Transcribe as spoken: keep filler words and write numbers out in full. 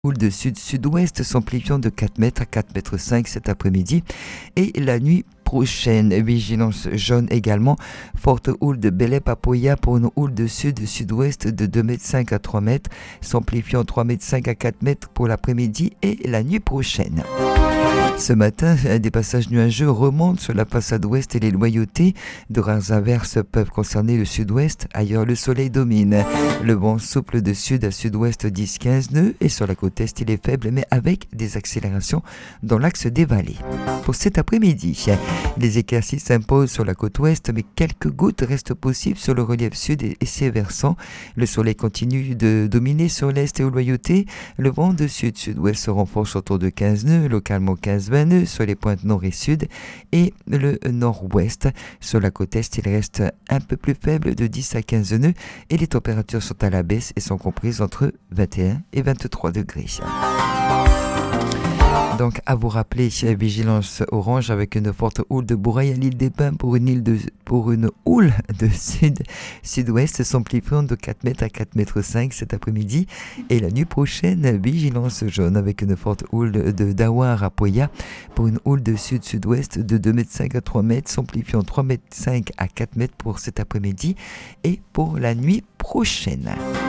Houle de sud-sud-ouest s'amplifiant de quatre mètres à quatre mètres cinq cet après-midi et la nuit prochaine. Vigilance jaune également. Forte houle de Belep à Poya pour une houle de sud-sud-ouest de deux mètres cinq à trois mètres, s'amplifiant trois mètres cinq à quatre mètres pour l'après-midi et la nuit prochaine. Ce matin, des passages nuageux remontent sur la façade ouest et les loyautés. De rares averses peuvent concerner le sud-ouest. Ailleurs, le soleil domine. Le vent souple de sud à sud-ouest dix à quinze nœuds et sur la côte est, il est faible mais avec des accélérations dans l'axe des vallées. Pour cet après-midi, les éclaircies s'imposent sur la côte ouest mais quelques gouttes restent possibles sur le relief sud et ses versants. Le soleil continue de dominer sur l'est et aux loyautés. Le vent de sud-sud-ouest se renforce autour de quinze nœuds, localement quinze à vingt nœuds sur les pointes nord et sud et le nord-ouest. Sur la côte est, il reste un peu plus faible de dix à quinze nœuds et les températures sont à la baisse et sont comprises entre vingt et un et vingt-trois degrés. Donc à vous rappeler, vigilance orange avec une forte houle de Bourail à l'île des Pins pour une, île de, pour une houle de sud-sud-ouest s'amplifiant de quatre mètres à quatre mètres cinq cet après-midi et la nuit prochaine, vigilance jaune avec une forte houle de Dawar à Poya pour une houle de sud-sud-ouest de deux mètres cinq à trois mètres s'amplifiant trois mètres cinq à quatre mètres pour cet après-midi et pour la nuit prochaine.